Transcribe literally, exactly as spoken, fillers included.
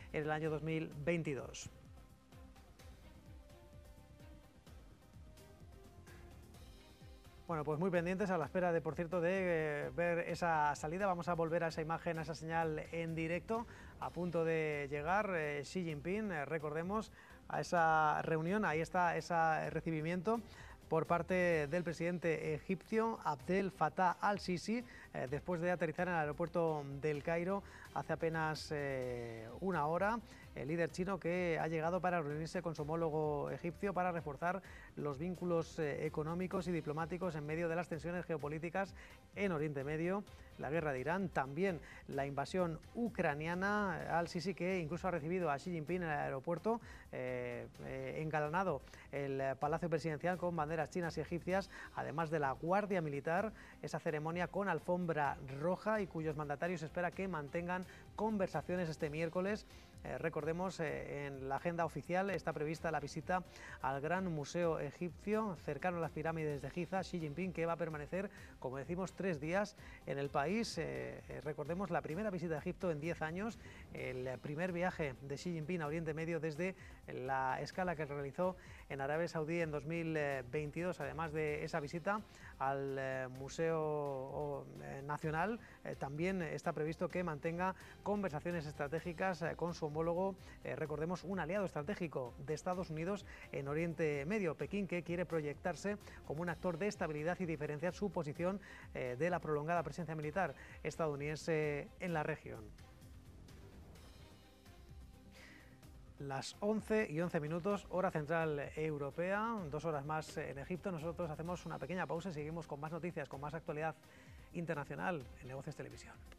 en el año dos mil veintidós. Bueno, pues muy pendientes a la espera de, por cierto, de eh, ver esa salida. Vamos a volver a esa imagen, a esa señal en directo, a punto de llegar eh, Xi Jinping, eh, recordemos, a esa reunión. Ahí está ese recibimiento por parte del presidente egipcio Abdel Fattah al-Sisi, eh, después de aterrizar en el aeropuerto del Cairo hace apenas eh, una hora. El líder chino que ha llegado para reunirse con su homólogo egipcio para reforzar los vínculos eh, económicos y diplomáticos en medio de las tensiones geopolíticas en Oriente Medio, la guerra de Irán, también la invasión ucraniana. Al-Sisi, que incluso ha recibido a Xi Jinping en el aeropuerto, eh, eh, engalanado el Palacio Presidencial con banderas chinas y egipcias, además de la Guardia Militar, esa ceremonia con alfombra roja y cuyos mandatarios espera que mantengan conversaciones este miércoles. Eh, recordemos, eh, en la agenda oficial está prevista la visita al Gran Museo Egipcio, cercano a las pirámides de Giza. Xi Jinping, que va a permanecer, como decimos, tres días en el país. Eh, eh, recordemos, la primera visita a Egipto en diez años, el primer viaje de Xi Jinping a Oriente Medio desde la escala que realizó en Arabia Saudí en dos mil veintidós, además de esa visita al eh, Museo eh, Nacional. Eh, también está previsto que mantenga conversaciones estratégicas eh, con su homólogo, eh, recordemos, un aliado estratégico de Estados Unidos en Oriente Medio, Pekín, que quiere proyectarse como un actor de estabilidad y diferenciar su posición eh, de la prolongada presencia militar estadounidense en la región. Las once y once minutos, hora central europea, dos horas más en Egipto. Nosotros hacemos una pequeña pausa y seguimos con más noticias, con más actualidad internacional en Negocios Televisión.